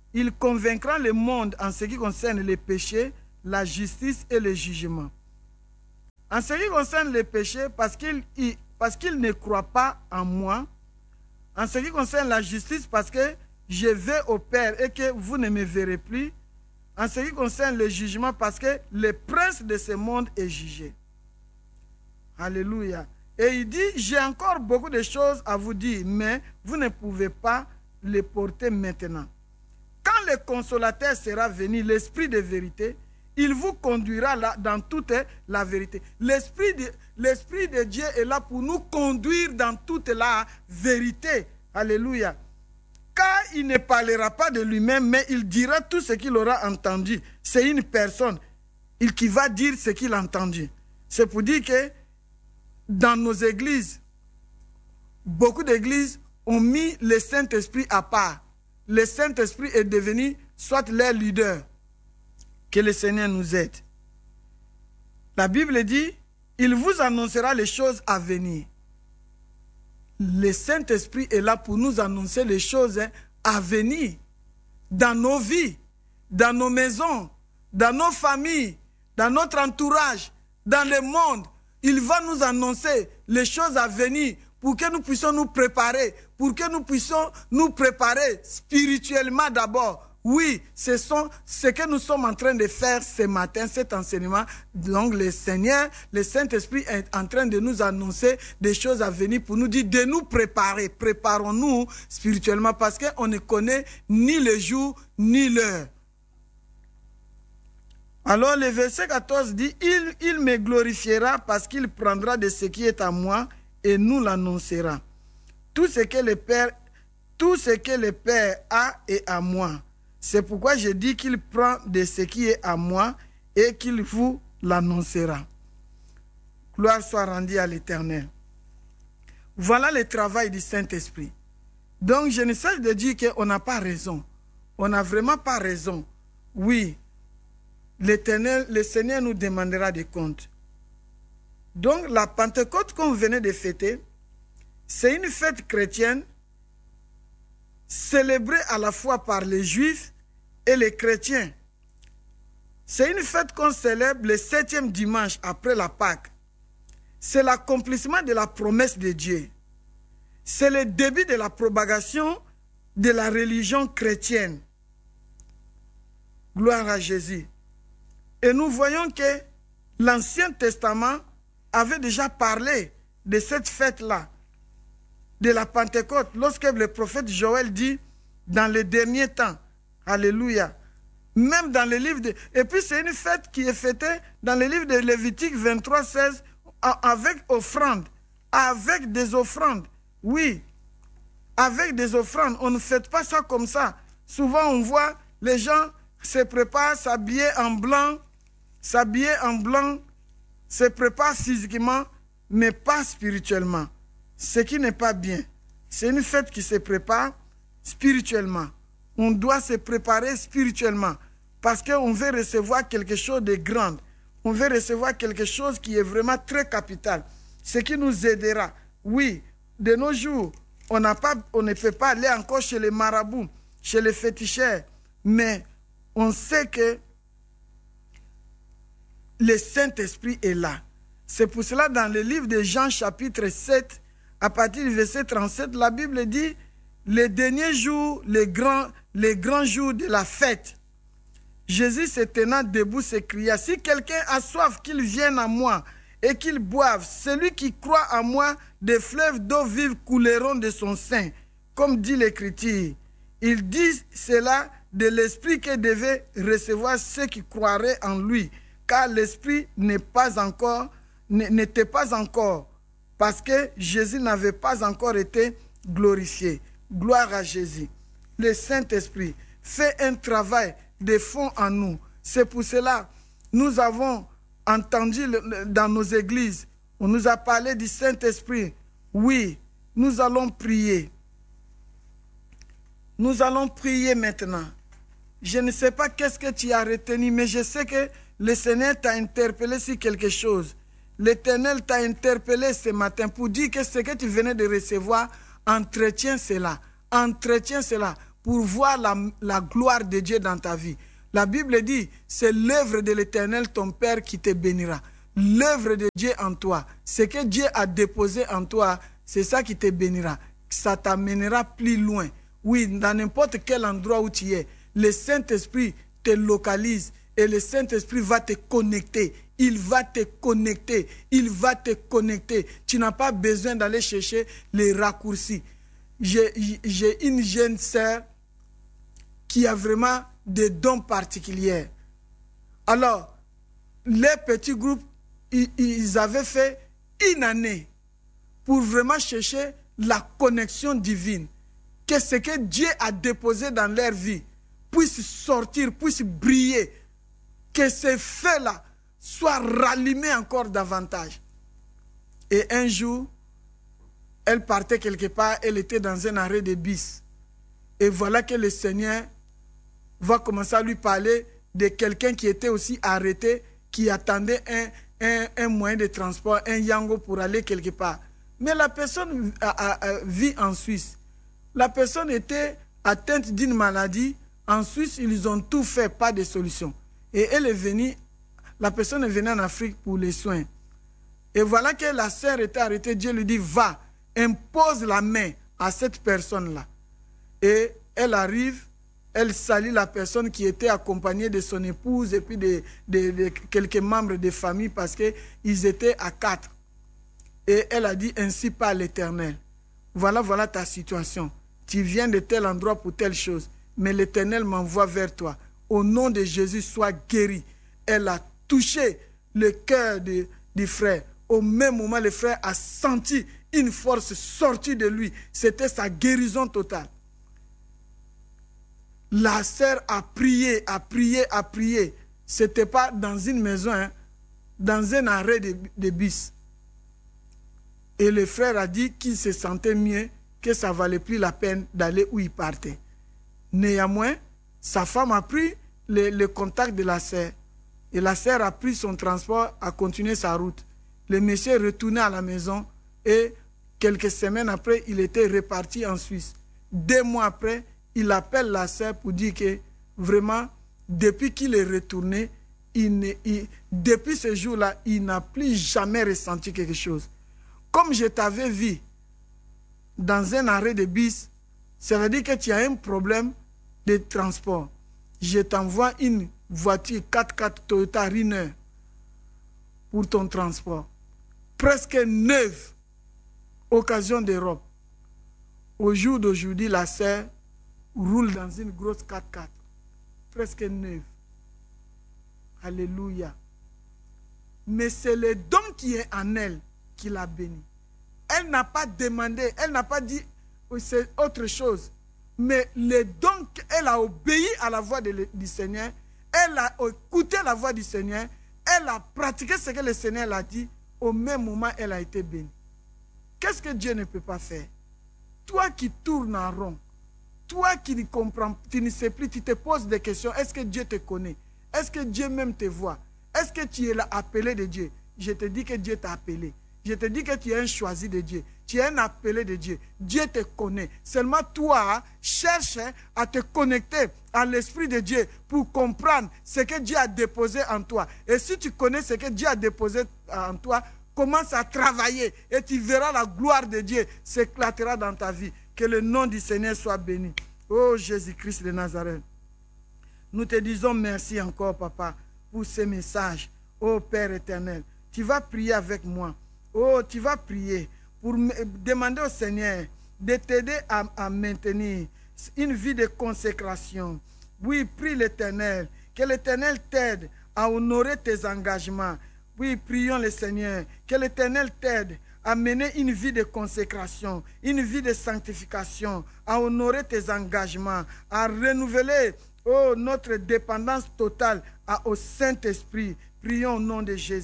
Il convaincra le monde en ce qui concerne les péchés, la justice et le jugement. En ce qui concerne les péchés, parce qu'il ne croit pas en moi. En ce qui concerne la justice, parce que je vais au Père et que vous ne me verrez plus. En ce qui concerne le jugement, parce que le prince de ce monde est jugé. Alléluia. Et il dit, j'ai encore beaucoup de choses à vous dire, mais vous ne pouvez pas les porter maintenant. Quand le consolateur sera venu, l'esprit de vérité, il vous conduira là dans toute la vérité. L'esprit de Dieu est là pour nous conduire dans toute la vérité. Alléluia. Car il ne parlera pas de lui-même, mais il dira tout ce qu'il aura entendu. C'est une personne qui va dire ce qu'il a entendu. C'est pour dire que dans nos églises, beaucoup d'églises ont mis le Saint-Esprit à part. Le Saint-Esprit est devenu soit leur leader. Que le Seigneur nous aide. La Bible dit, il vous annoncera les choses à venir. Le Saint-Esprit est là pour nous annoncer les choses à venir. Dans nos vies, dans nos maisons, dans nos familles, dans notre entourage, dans le monde. Il va nous annoncer les choses à venir pour que nous puissions nous préparer, pour que nous puissions nous préparer spirituellement d'abord. Oui, c'est ce que nous sommes en train de faire ce matin, cet enseignement. Donc le Seigneur, le Saint-Esprit est en train de nous annoncer des choses à venir pour nous dire de nous préparer. Préparons-nous spirituellement parce qu'on ne connaît ni le jour ni l'heure. Alors le verset 14 dit, il me glorifiera parce qu'il prendra de ce qui est à moi et nous l'annoncera. Tout ce que le Père a est à moi. C'est pourquoi je dis qu'il prend de ce qui est à moi et qu'il vous l'annoncera. Gloire soit rendue à l'Éternel. Voilà le travail du Saint-Esprit. Donc je ne cesse de dire qu'on n'a pas raison. On n'a vraiment pas raison. Oui, l'Éternel, le Seigneur nous demandera des comptes. Donc la Pentecôte qu'on venait de fêter, c'est une fête chrétienne célébrée à la fois par les Juifs et les chrétiens. C'est une fête qu'on célèbre le 7e dimanche après la Pâque. C'est l'accomplissement de la promesse de Dieu. C'est le début de la propagation de la religion chrétienne. Gloire à Jésus. Et nous voyons que l'Ancien Testament avait déjà parlé de cette fête-là, de la Pentecôte, lorsque le prophète Joël dit, dans les derniers temps, alléluia, même dans le livre de... Et puis c'est une fête qui est fêtée dans le livre de Lévitique 23, 16, avec offrandes, avec des offrandes, oui, avec des offrandes. On ne fête pas ça comme ça. Souvent on voit les gens se préparent, s'habiller en blanc, se préparent physiquement, mais pas spirituellement. Ce qui n'est pas bien. C'est une fête qui se prépare spirituellement. On doit se préparer spirituellement parce qu'on veut recevoir quelque chose de grand. On veut recevoir quelque chose qui est vraiment très capital. Ce qui nous aidera. Oui, de nos jours, on ne peut pas aller encore chez les marabouts, chez les féticheurs, mais on sait que le Saint-Esprit est là. C'est pour cela, dans le livre de Jean, chapitre 7, à partir du verset 37, la Bible dit, les derniers jours, les grands jours de la fête, Jésus se tenant debout s'écria, si quelqu'un a soif, qu'il vienne à moi et qu'il boive. Celui qui croit en moi, des fleuves d'eau vive couleront de son sein, comme dit l'Écriture. Il dit cela de l'Esprit que devaient recevoir ceux qui croiraient en lui, car l'Esprit n'était pas encore, parce que Jésus n'avait pas encore été glorifié. Gloire à Jésus. Le Saint-Esprit fait un travail de fond en nous. C'est pour cela que nous avons entendu dans nos églises, on nous a parlé du Saint-Esprit. Oui, nous allons prier. Nous allons prier maintenant. Je ne sais pas qu'est-ce que tu as retenu, mais je sais que le Seigneur t'a interpellé sur quelque chose. L'Éternel t'a interpellé ce matin pour dire que ce que tu venais de recevoir, entretiens cela. Entretiens cela pour voir la gloire de Dieu dans ta vie. La Bible dit, c'est l'œuvre de l'Éternel, ton Père, qui te bénira. L'œuvre de Dieu en toi, ce que Dieu a déposé en toi, c'est ça qui te bénira. Ça t'amènera plus loin. Oui, dans n'importe quel endroit où tu es, le Saint-Esprit te localise et le Saint-Esprit va te connecter. Il va te connecter. Il va te connecter. Tu n'as pas besoin d'aller chercher les raccourcis. J'ai une jeune sœur qui a vraiment des dons particuliers. Alors, les petits groupes, ils avaient fait une année pour vraiment chercher la connexion divine. Que ce que Dieu a déposé dans leur vie puisse sortir, puisse briller. Que ce feu-là soit rallumé encore davantage. Et un jour, elle partait quelque part, elle était dans un arrêt de bus. Et voilà que le Seigneur va commencer à lui parler de quelqu'un qui était aussi arrêté, qui attendait un moyen de transport, un yango pour aller quelque part. Mais la personne vit en Suisse. La personne était atteinte d'une maladie. En Suisse, ils ont tout fait, pas de solution. Et elle est venue, la personne est venue en Afrique pour les soins. Et voilà que la sœur était arrêtée. Dieu lui dit, va, impose la main à cette personne-là. Et elle arrive, elle salue la personne qui était accompagnée de son épouse et puis de quelques membres de famille parce qu'ils étaient à 4. Et elle a dit, ainsi parle l'Éternel. Voilà ta situation. Tu viens de tel endroit pour telle chose, mais l'Éternel m'envoie vers toi. Au nom de Jésus, sois guéri. Elle a touché le cœur du frère. Au même moment, le frère a senti une force sortie de lui. C'était sa guérison totale. La sœur a prié, a prié, a prié. Ce n'était pas dans une maison, hein, dans un arrêt de bus. Et le frère a dit qu'il se sentait mieux, que ça ne valait plus la peine d'aller où il partait. Néanmoins, sa femme a pris le contact de la sœur. Et la sœur a pris son transport, a continué sa route. Le monsieur est retourné à la maison et quelques semaines après, il était reparti en Suisse. 2 mois après, il appelle la sœur pour dire que vraiment, depuis qu'il est retourné, depuis ce jour-là, il n'a plus jamais ressenti quelque chose. Comme je t'avais vu dans un arrêt de bus, ça veut dire que tu as un problème de transport. Je t'envoie une voiture 4x4 Toyota Riner pour ton transport. Presque neuve, occasion d'Europe. Au jour d'aujourd'hui, la sœur roule dans une grosse 4x4, presque neuve. Alléluia. Mais c'est le don qui est en elle qui l'a béni. Elle n'a pas demandé, elle n'a pas dit c'est autre chose. Mais le don, elle a obéi à la voix du Seigneur, elle a écouté la voix du Seigneur, elle a pratiqué ce que le Seigneur a dit, au même moment, elle a été bénie. Qu'est-ce que Dieu ne peut pas faire? Toi qui tournes en rond, toi qui ne comprends, tu ne sais plus, tu te poses des questions. Est-ce que Dieu te connaît? Est-ce que Dieu même te voit? Est-ce que tu es l'appelé de Dieu? Je te dis que Dieu t'a appelé. Je te dis que tu es un choisi de Dieu. Tu es un appelé de Dieu. Dieu te connaît. Seulement toi, cherche à te connecter à l'Esprit de Dieu pour comprendre ce que Dieu a déposé en toi. Et si tu connais ce que Dieu a déposé en toi, commence à travailler et tu verras la gloire de Dieu s'éclatera dans ta vie. Que le nom du Seigneur soit béni. Oh Jésus-Christ de Nazareth. Nous te disons merci encore, Papa, pour ces messages. Oh Père éternel, tu vas prier avec moi. Oh, tu vas prier pour demander au Seigneur de t'aider à maintenir une vie de consécration. Oui, prie l'Éternel, que l'Éternel t'aide à honorer tes engagements. Oui, prions le Seigneur, que l'Éternel t'aide à mener une vie de consécration, une vie de sanctification, à honorer tes engagements, à renouveler notre dépendance totale au Saint-Esprit. Prions au nom de Jésus.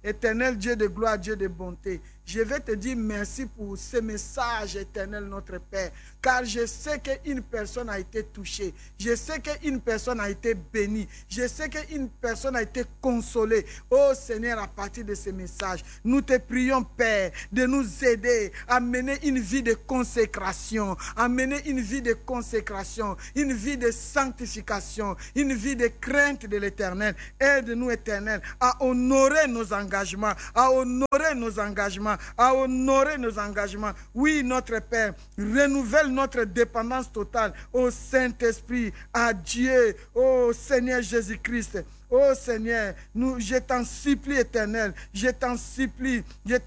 Éternel Dieu de gloire, Dieu de bonté, je vais te dire merci pour ce message, éternel notre Père, car je sais qu'une personne a été touchée, je sais qu'une personne a été bénie, je sais qu'une personne a été consolée. Oh Seigneur, à partir de ce message, nous te prions, Père, de nous aider à mener une vie de consécration, à mener une vie de consécration, une vie de sanctification, une vie de crainte de l'Éternel. Aide-nous, Éternel, à honorer nos engagements, à honorer nos engagements, à honorer nos engagements. Oui, notre Père, renouvelle notre dépendance totale au Saint-Esprit, à Dieu, au Seigneur Jésus-Christ. Oh Seigneur, je t'en supplie, Éternel, je t'en supplie,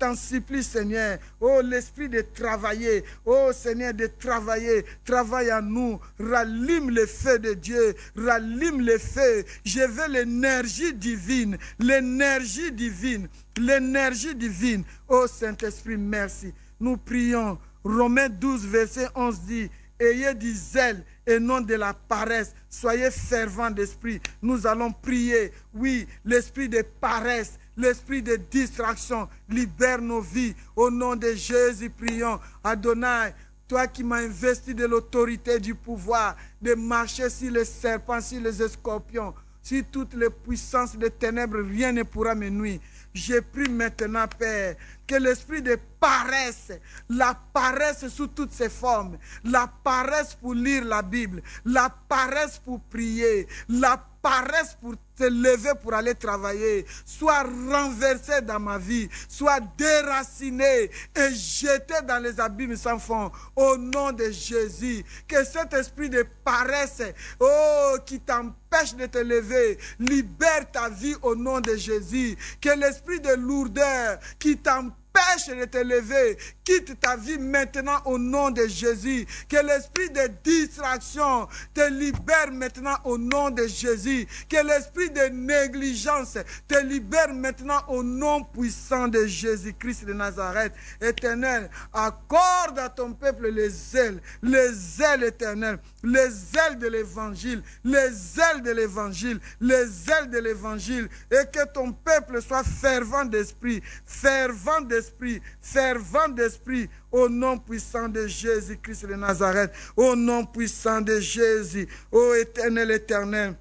Seigneur. Oh, l'esprit de travailler, oh Seigneur, de travailler, travaille en nous, rallume le feu de Dieu, rallume le feu. Je veux l'énergie divine, l'énergie divine, l'énergie divine. Oh Saint-Esprit, merci. Nous prions. Romains 12, verset 11 dit, ayez du zèle et non de la paresse. Soyez fervents d'esprit. Nous allons prier. Oui, l'esprit de paresse, l'esprit de distraction, libère nos vies. Au nom de Jésus, prions. Adonai, toi qui m'as investi de l'autorité du pouvoir, de marcher sur les serpents, sur les scorpions, sur toutes les puissances des ténèbres, rien ne pourra me nuire. Je prie maintenant, Père, que l'esprit de paresse, la paresse sous toutes ses formes, la paresse pour lire la Bible, la paresse pour prier, la paresse pour te lever pour aller travailler, soit renversée dans ma vie, soit déracinée et jetée dans les abîmes sans fond, au nom de Jésus. Que cet esprit de paresse, oh, qui t'empêche de te lever, libère ta vie au nom de Jésus. Que l'esprit de lourdeur qui t'empêche de te lever, quitte ta vie maintenant au nom de Jésus. Que l'esprit de distraction te libère maintenant au nom de Jésus. Que l'esprit de négligence te libère maintenant au nom puissant de Jésus-Christ de Nazareth. Éternel, accorde à ton peuple les ailes éternelles, les ailes de l'évangile, les ailes de l'évangile, les ailes de l'évangile, et que ton peuple soit fervent d'esprit, fervent d'esprit, fervent d'esprit, au nom puissant de Jésus-Christ de Nazareth, au nom puissant de Jésus, ô éternel, éternel.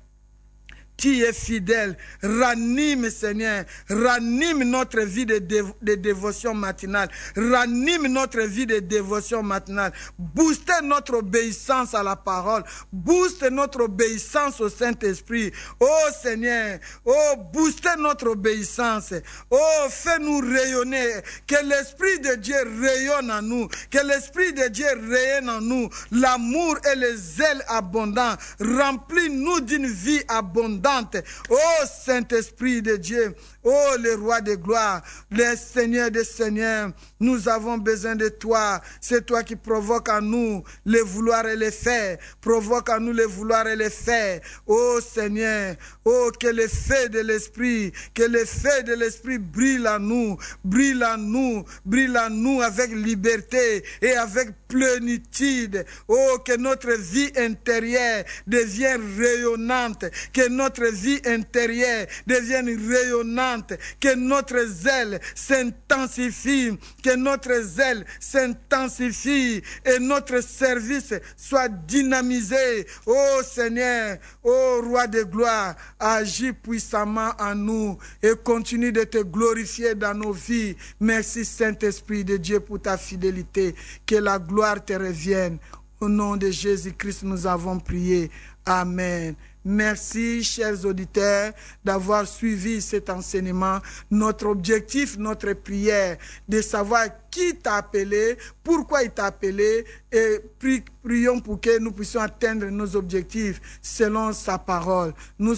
Qui est fidèle, ranime Seigneur, ranime notre vie de dévotion matinale, ranime notre vie de dévotion matinale, booste notre obéissance à la parole, booste notre obéissance au Saint-Esprit, oh Seigneur, oh booste notre obéissance, oh fais-nous rayonner, que l'Esprit de Dieu rayonne en nous, que l'Esprit de Dieu rayonne en nous, l'amour et les ailes abondants, remplis-nous d'une vie abondante. Oh Saint-Esprit de Dieu, oh le roi de gloire, le Seigneur des seigneurs, nous avons besoin de toi. C'est toi qui provoques en nous le vouloir et le faire. Provoque en nous le vouloir et le faire. Oh Seigneur, oh que le feu de l'Esprit, que le feu de l'Esprit brille en nous, brille en nous, brille en nous avec liberté et avec plénitude. Oh, que notre vie intérieure devienne rayonnante, que notre vie intérieure devienne rayonnante, que notre zèle s'intensifie, que notre zèle s'intensifie et notre service soit dynamisé. Oh Seigneur, oh Roi de gloire, agis puissamment en nous et continue de te glorifier dans nos vies. Merci Saint-Esprit de Dieu pour ta fidélité. Que la gloire te revienne. Au nom de Jésus-Christ, nous avons prié. Amen. Merci, chers auditeurs, d'avoir suivi cet enseignement. Notre objectif, notre prière, de savoir qui t'a appelé, pourquoi il t'a appelé, et prions pour que nous puissions atteindre nos objectifs selon sa parole.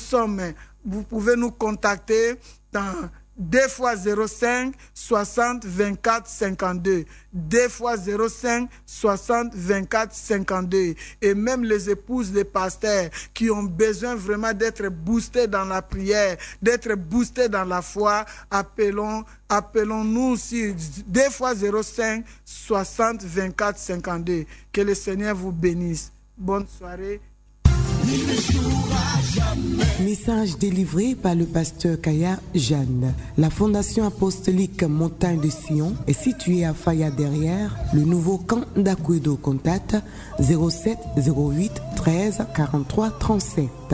Vous pouvez nous contacter dans 2 fois 05 60 24 52. 2 fois 05 60 24 52. Et même les épouses des pasteurs qui ont besoin vraiment d'être boostées dans la prière, d'être boostées dans la foi, appelons-nous sur 2 fois 05 60 24 52. Que le Seigneur vous bénisse. Bonne soirée. Message délivré par le pasteur Kaya Jeanne. La Fondation apostolique Montagne de Sion est située à Faya derrière le nouveau camp d'Akuedo. Contact 07 08 13 43 37.